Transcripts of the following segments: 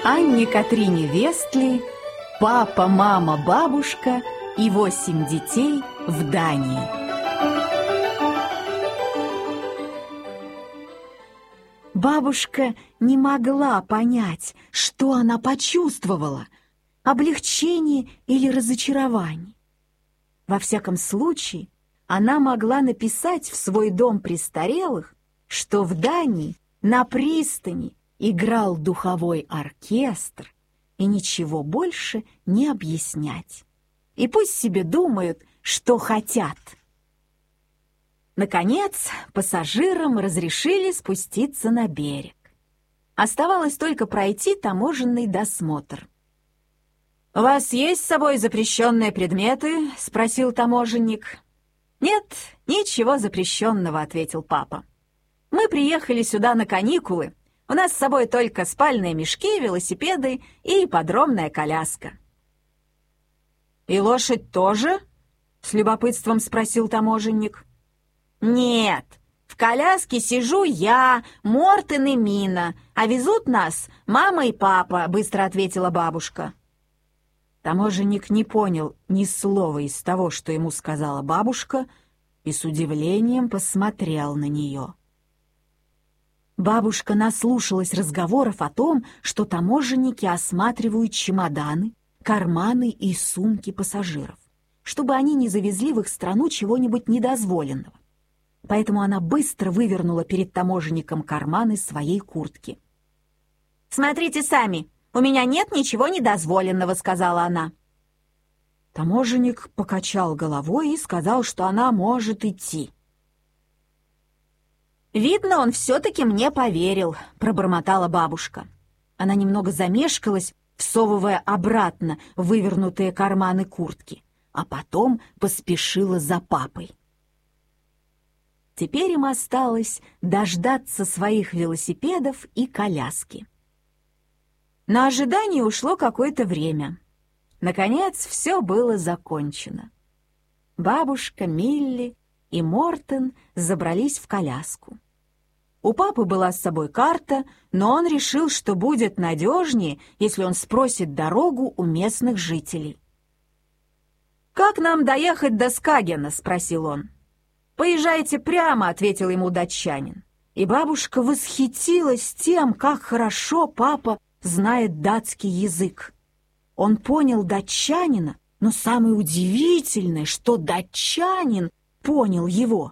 Анне Катрине Вестли, папа, мама, бабушка и 8 детей в Дании. Бабушка не могла понять, что она почувствовала – облегчение или разочарование. Во всяком случае, она могла написать в свой дом престарелых, что в Дании на пристани играл духовой оркестр, и ничего больше не объяснять. И пусть себе думают, что хотят. Наконец, пассажирам разрешили спуститься на берег. Оставалось только пройти таможенный досмотр. «У вас есть с собой запрещенные предметы?» — спросил таможенник. «Нет, ничего запрещенного», — ответил папа. «Мы приехали сюда на каникулы. У нас с собой только спальные мешки, велосипеды и ипподромная коляска». «И лошадь тоже?» — с любопытством спросил таможенник. «Нет, в коляске сижу я, Мортен и Мина, а везут нас мама и папа», — быстро ответила бабушка. Таможенник не понял ни слова из того, что ему сказала бабушка, и с удивлением посмотрел на нее. Бабушка наслушалась разговоров о том, что таможенники осматривают чемоданы, карманы и сумки пассажиров, чтобы они не завезли в их страну чего-нибудь недозволенного. Поэтому она быстро вывернула перед таможенником карманы своей куртки. «Смотрите сами, у меня нет ничего недозволенного», — сказала она. Таможенник покачал головой и сказал, что она может идти. «Видно, он все-таки мне поверил», — пробормотала бабушка. Она немного замешкалась, всовывая обратно вывернутые карманы куртки, а потом поспешила за папой. Теперь им осталось дождаться своих велосипедов и коляски. На ожидание ушло какое-то время. Наконец, все было закончено. Бабушка, Милли и Мортен забрались в коляску. У папы была с собой карта, но он решил, что будет надежнее, если он спросит дорогу у местных жителей. «Как нам доехать до Скагена?» — спросил он. «Поезжайте прямо», — ответил ему датчанин. И бабушка восхитилась тем, как хорошо папа знает датский язык. Он понял датчанина, но самое удивительное, что датчанин понял его.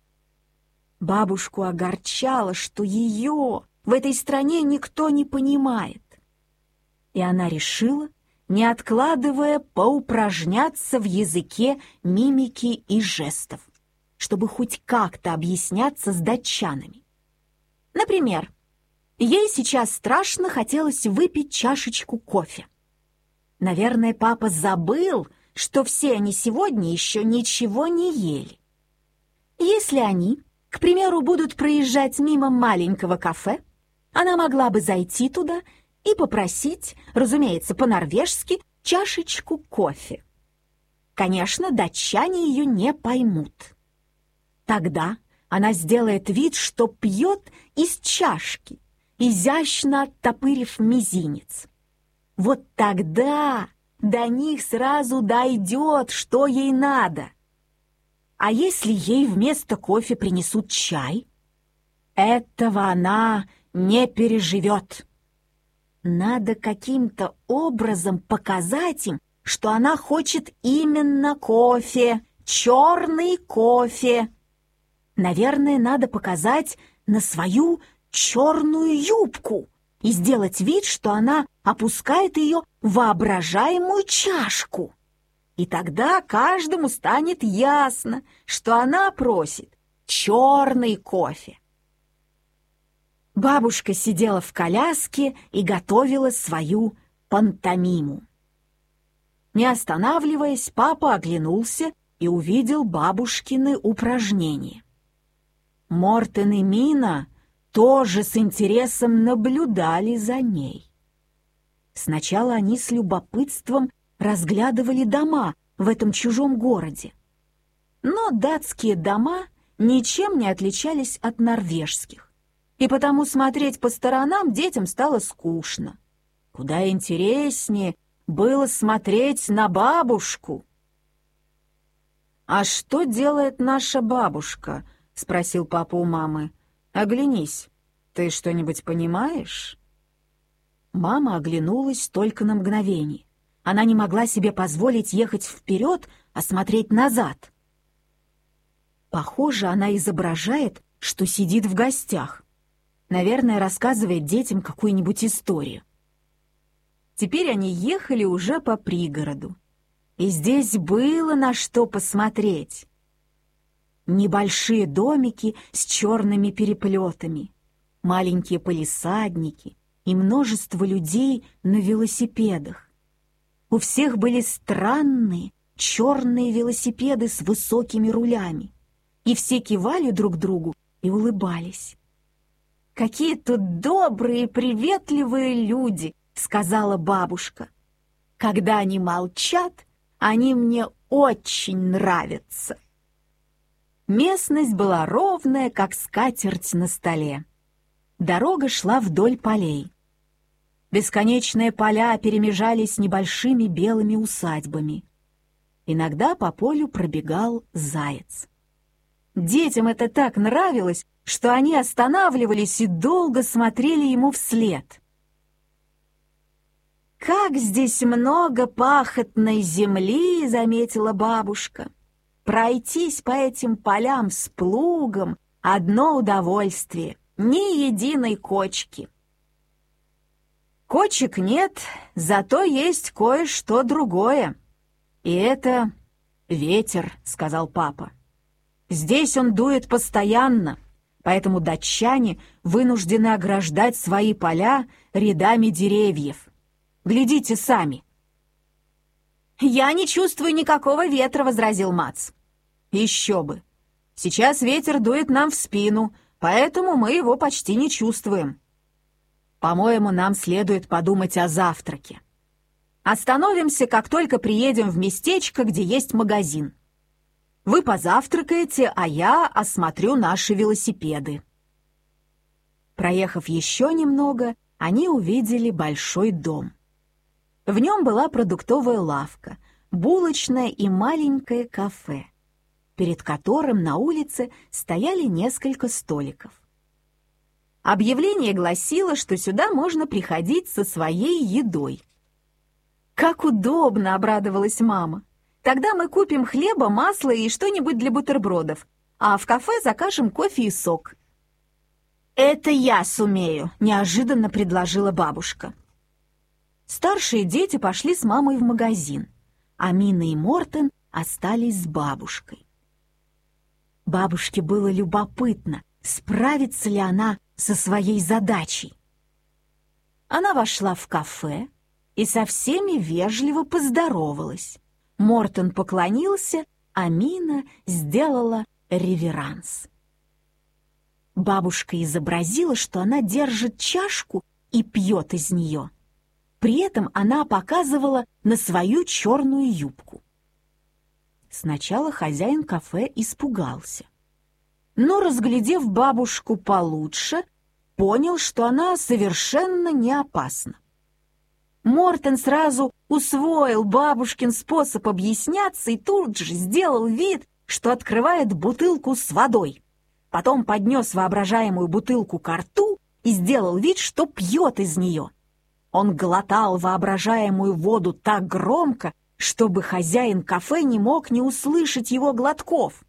Бабушку огорчало, что ее в этой стране никто не понимает. И она решила, не откладывая, поупражняться в языке мимики и жестов, чтобы хоть как-то объясняться с датчанами. Например, ей сейчас страшно хотелось выпить чашечку кофе. Наверное, папа забыл, что все они сегодня еще ничего не ели. Если они, к примеру, будут проезжать мимо маленького кафе, она могла бы зайти туда и попросить, разумеется, по-норвежски, чашечку кофе. Конечно, датчане ее не поймут. Тогда она сделает вид, что пьет из чашки, изящно оттопырив мизинец. Вот тогда до них сразу дойдет, что ей надо. А если ей вместо кофе принесут чай? Этого она не переживет. Надо каким-то образом показать им, что она хочет именно кофе, черный кофе. Наверное, надо показать на свою черную юбку и сделать вид, что она опускает ее в воображаемую чашку. И тогда каждому станет ясно, что она просит черный кофе. Бабушка сидела в коляске и готовила свою пантомиму. Не останавливаясь, папа оглянулся и увидел бабушкины упражнения. Мортен и Мина тоже с интересом наблюдали за ней. Сначала они с любопытством разглядывали дома в этом чужом городе. Но датские дома ничем не отличались от норвежских, и потому смотреть по сторонам детям стало скучно. Куда интереснее было смотреть на бабушку. «А что делает наша бабушка?» — спросил папа у мамы. «Оглянись, ты что-нибудь понимаешь?» Мама оглянулась только на мгновение. Она не могла себе позволить ехать вперед, а смотреть назад. Похоже, она изображает, что сидит в гостях. Наверное, рассказывает детям какую-нибудь историю. Теперь они ехали уже по пригороду. И здесь было на что посмотреть. Небольшие домики с черными переплетами, маленькие палисадники и множество людей на велосипедах. У всех были странные черные велосипеды с высокими рулями, и все кивали друг другу и улыбались. «Какие тут добрые, приветливые люди!» — сказала бабушка. «Когда они молчат, они мне очень нравятся». Местность была ровная, как скатерть на столе. Дорога шла вдоль полей. Бесконечные поля перемежались небольшими белыми усадьбами. Иногда по полю пробегал заяц. Детям это так нравилось, что они останавливались и долго смотрели ему вслед. «Как здесь много пахотной земли!» — заметила бабушка. «Пройтись по этим полям с плугом — одно удовольствие, ни единой кочки». «Кочек нет, зато есть кое-что другое. И это ветер», — сказал папа. «Здесь он дует постоянно, поэтому датчане вынуждены ограждать свои поля рядами деревьев. Глядите сами». «Я не чувствую никакого ветра», — возразил Мац. «Еще бы. Сейчас ветер дует нам в спину, поэтому мы его почти не чувствуем. По-моему, нам следует подумать о завтраке. Остановимся, как только приедем в местечко, где есть магазин. Вы позавтракаете, а я осмотрю наши велосипеды». Проехав еще немного, они увидели большой дом. В нем была продуктовая лавка, булочная и маленькое кафе, перед которым на улице стояли несколько столиков. Объявление гласило, что сюда можно приходить со своей едой. «Как удобно!» — обрадовалась мама. «Тогда мы купим хлеба, масла и что-нибудь для бутербродов, а в кафе закажем кофе и сок». «Это я сумею!» — неожиданно предложила бабушка. Старшие дети пошли с мамой в магазин, а Мина и Мортен остались с бабушкой. Бабушке было любопытно, справится ли она со своей задачей. Она вошла в кафе и со всеми вежливо поздоровалась. Мортен поклонился, а Мина сделала реверанс. Бабушка изобразила, что она держит чашку и пьет из нее. При этом она показывала на свою черную юбку. Сначала хозяин кафе испугался, но, разглядев бабушку получше, понял, что она совершенно не опасна. Мортен сразу усвоил бабушкин способ объясняться и тут же сделал вид, что открывает бутылку с водой. Потом поднес воображаемую бутылку ко рту и сделал вид, что пьет из нее. Он глотал воображаемую воду так громко, чтобы хозяин кафе не мог не услышать его глотков.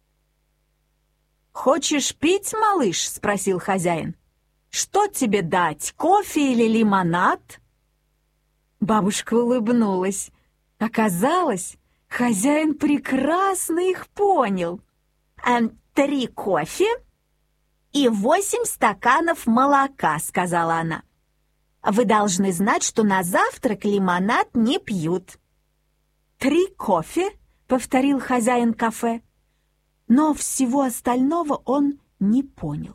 «Хочешь пить, малыш?» — спросил хозяин. «Что тебе дать, кофе или лимонад?» Бабушка улыбнулась. Оказалось, хозяин прекрасно их понял. 3 кофе и 8 стаканов молока», — сказала она. «Вы должны знать, что на завтрак лимонад не пьют». 3 кофе?» — повторил хозяин кафе. Но всего остального он не понял.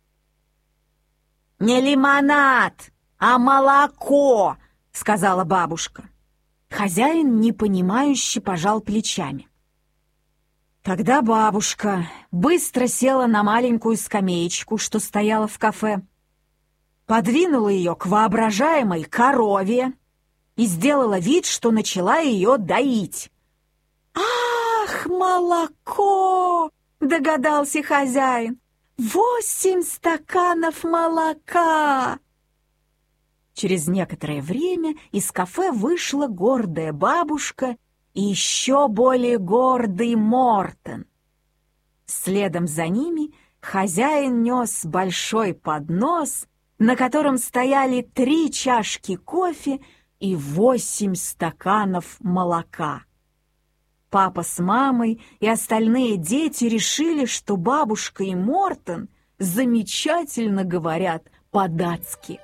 «Не лимонад, а молоко!» — сказала бабушка. Хозяин непонимающе пожал плечами. Тогда бабушка быстро села на маленькую скамеечку, что стояла в кафе. подвинула ее к воображаемой корове и сделала вид, что начала ее доить. «Ах, молоко!» — догадался хозяин. 8 стаканов молока!» Через некоторое время из кафе вышла гордая бабушка и еще более гордый Мортен. Следом за ними хозяин нес большой поднос, на котором стояли 3 чашки кофе и 8 стаканов молока. Папа с мамой и остальные дети решили, что бабушка и Мортен замечательно говорят по-датски.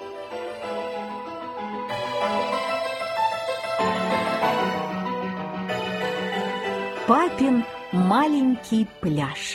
Папин маленький пляж.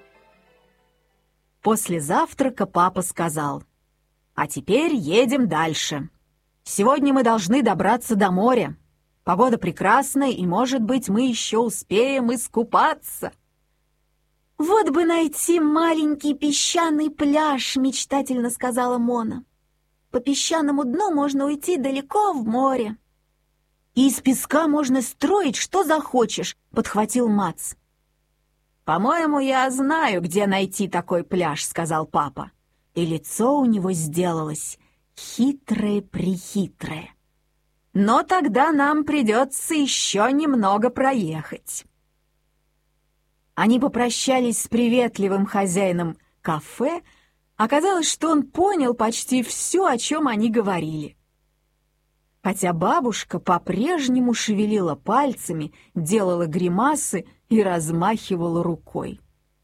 После завтрака папа сказал: «А теперь едем дальше. Сегодня мы должны добраться до моря. Погода прекрасная, и, может быть, мы еще успеем искупаться». «Вот бы найти маленький песчаный пляж», — мечтательно сказала Мона. «По песчаному дну можно уйти далеко в море». «И из песка можно строить, что захочешь», — подхватил Мац. «По-моему, я знаю, где найти такой пляж», — сказал папа. И лицо у него сделалось хитрое-прихитрое. «Но тогда нам придется еще немного проехать». Они попрощались с приветливым хозяином кафе. Оказалось, что он понял почти все, о чем они говорили. Хотя бабушка по-прежнему шевелила пальцами, делала гримасы и размахивала рукой.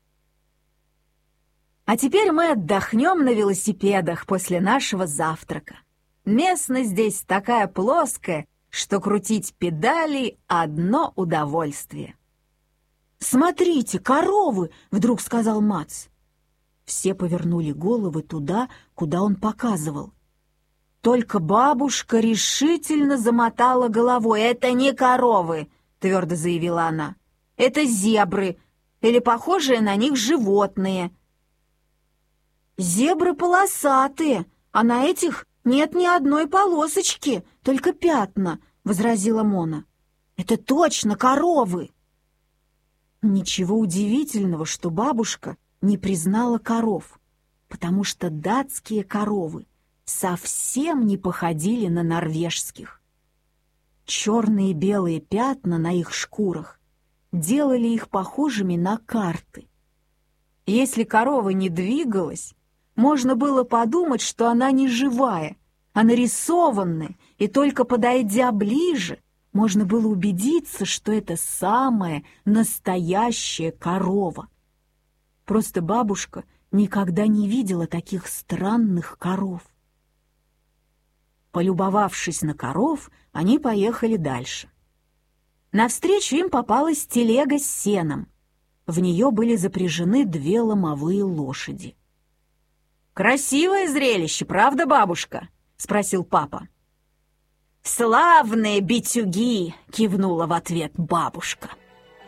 «А теперь мы отдохнем на велосипедах после нашего завтрака. Местность здесь такая плоская, что крутить педали — одно удовольствие». «Смотрите, коровы!» — вдруг сказал Мац. Все повернули головы туда, куда он показывал. Только бабушка решительно замотала головой. «Это не коровы», — твердо заявила она. «Это зебры или похожие на них животные». «Зебры полосатые, а на этих нет ни одной полосочки, только пятна», — возразила Мона. «Это точно коровы». Ничего удивительного, что бабушка не признала коров, потому что датские коровы совсем не походили на норвежских. Черные и белые пятна на их шкурах делали их похожими на карты. Если корова не двигалась, можно было подумать, что она не живая, а нарисованная, и только подойдя ближе, можно было убедиться, что это самая настоящая корова. Просто бабушка никогда не видела таких странных коров. Полюбовавшись на коров, они поехали дальше. Навстречу им попалась телега с сеном. В нее были запряжены 2 ломовые лошади. «Красивое зрелище, правда, бабушка?» — спросил папа. «Славные битюги!» — кивнула в ответ бабушка.